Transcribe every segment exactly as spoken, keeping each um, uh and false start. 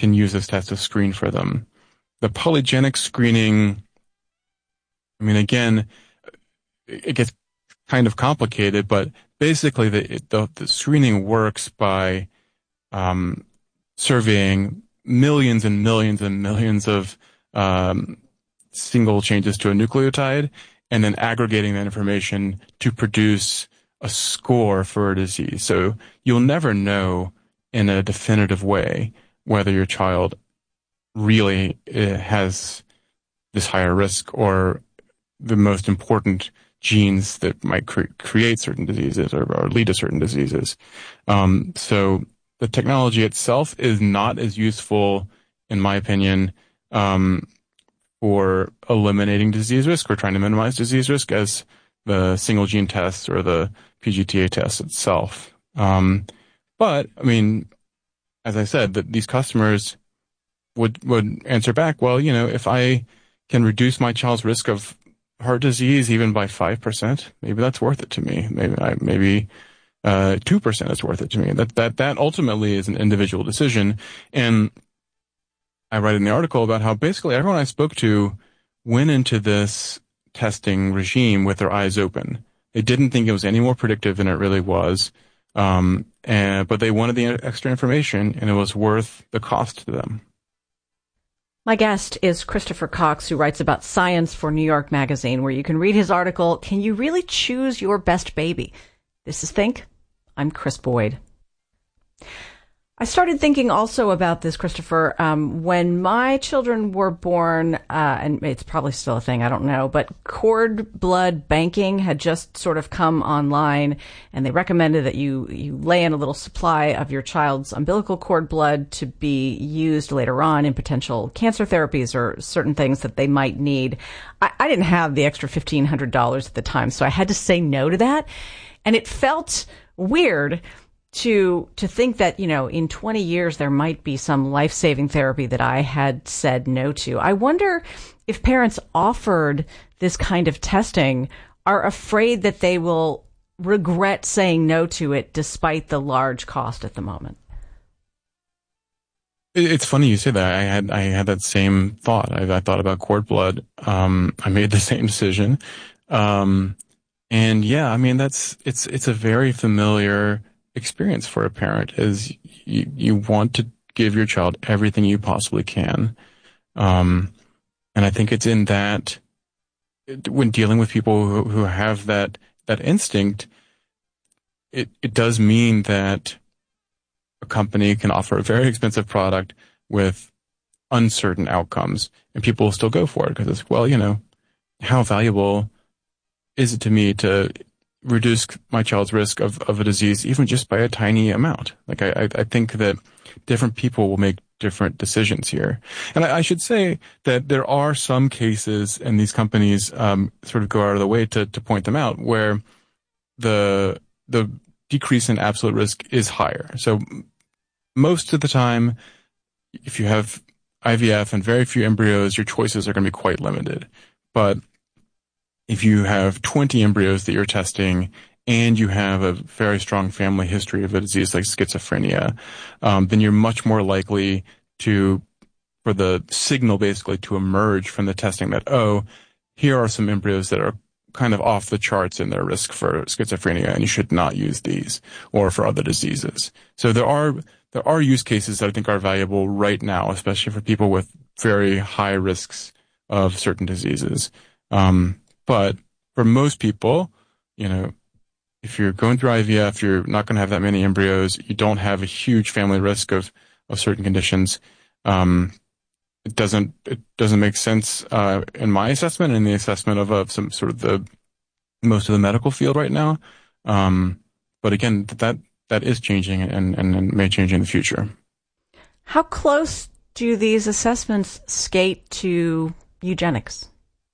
can use this test to screen for them. The polygenic screening, I mean, again, it gets kind of complicated, but basically the the, the screening works by um, surveying millions and millions and millions of um, single changes to a nucleotide, and then aggregating that information to produce a score for a disease. So you'll never know in a definitive way whether your child really uh, has this higher risk or the most important genes that might cre- create certain diseases or, or lead to certain diseases. Um, so the technology itself is not as useful, in my opinion, um, for eliminating disease risk or trying to minimize disease risk as the single gene test or the P G T A test itself. Um, but, I mean, as I said, that these customers would, would answer back, well, you know, if I can reduce my child's risk of heart disease even by five percent, maybe that's worth it to me. Maybe, I, maybe, uh, two percent is worth it to me. That, that, that ultimately is an individual decision. And I write in the article about how basically everyone I spoke to went into this testing regime with their eyes open. They didn't think it was any more predictive than it really was. Um, and, but they wanted the extra information, and it was worth the cost to them. My guest is Christopher Cox, who writes about science for New York Magazine, where you can read his article, Can You Really Choose Your Best Baby? This is Think. I'm Chris Boyd. I started thinking also about this, Christopher, um, when my children were born, uh, and it's probably still a thing, I don't know, but cord blood banking had just sort of come online, and they recommended that you, you lay in a little supply of your child's umbilical cord blood to be used later on in potential cancer therapies or certain things that they might need. I, I didn't have the extra fifteen hundred dollars at the time, so I had to say no to that, and it felt weird to to think that, you know, in twenty years there might be some life-saving therapy that I had said no to. I wonder if parents offered this kind of testing are afraid that they will regret saying no to it despite the large cost at the moment. It's funny you say that. I had I had that same thought. I, I thought about cord blood. Um, I made the same decision. Um, and yeah, I mean, that's it's it's a very familiar experience for a parent. Is you, you want to give your child everything you possibly can. Um, and I think it's in that when dealing with people who, who have that, that instinct, it, it does mean that a company can offer a very expensive product with uncertain outcomes, and people will still go for it because it's, well, you know, how valuable is it to me to reduce my child's risk of, of a disease, even just by a tiny amount? Like, I, I think that different people will make different decisions here. And I, I should say that there are some cases, and these companies um, sort of go out of the way to, to point them out, where the the decrease in absolute risk is higher. So most of the time, if you have I V F and very few embryos, your choices are going to be quite limited. But if you have twenty embryos that you're testing and you have a very strong family history of a disease like schizophrenia, um, then you're much more likely to, for the signal basically to emerge from the testing that, oh, here are some embryos that are kind of off the charts in their risk for schizophrenia, and you should not use these, or for other diseases. So there are, there are use cases that I think are valuable right now, especially for people with very high risks of certain diseases. Um, But for most people, you know, if you're going through I V F, you're not going to have that many embryos. You don't have a huge family risk of, of certain conditions. Um, it doesn't it doesn't make sense uh, in my assessment and the assessment of, of some sort of the most of the medical field right now. Um, but again, that that is changing and, and, and may change in the future. How close do these assessments skate to eugenics?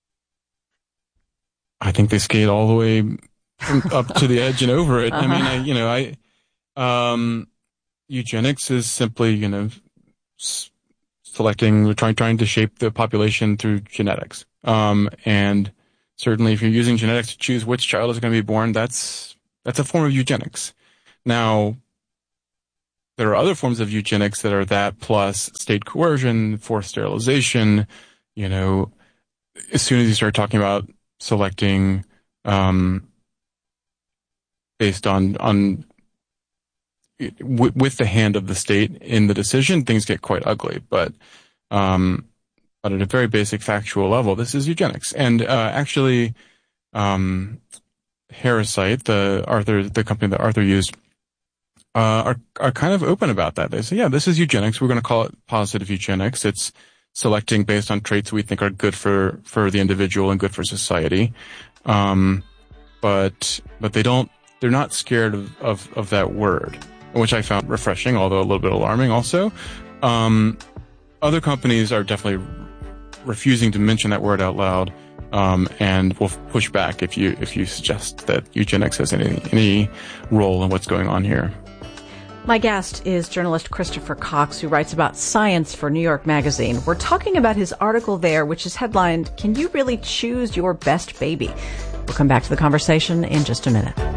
I think they skate all the way up to the edge and over it. Uh-huh. I mean, I, you know, I, um, eugenics is simply, you know, s- selecting, trying, trying to shape the population through genetics. Um, and certainly if you're using genetics to choose which child is going to be born, that's, that's a form of eugenics. Now, there are other forms of eugenics that are that plus state coercion, forced sterilization. You know, as soon as you start talking about selecting um, based on on w- with the hand of the state in the decision, things get quite ugly. But um, but at a very basic factual level, this is eugenics. And uh, actually, um, Harrisite, the Arthur, the company that Arthur used, uh, are are kind of open about that. They say, yeah, this is eugenics. We're going to call it positive eugenics. It's selecting based on traits we think are good for, for the individual and good for society. Um, but, but they don't, they're not scared of, of, of that word, which I found refreshing, although a little bit alarming also. Um, other companies are definitely refusing to mention that word out loud, um, and will push back if you, if you suggest that eugenics has any, any role in what's going on here. My guest is journalist Christopher Cox, who writes about science for New York Magazine. We're talking about his article there, which is headlined, "Can You Really Choose Your Best Baby?" We'll come back to the conversation in just a minute.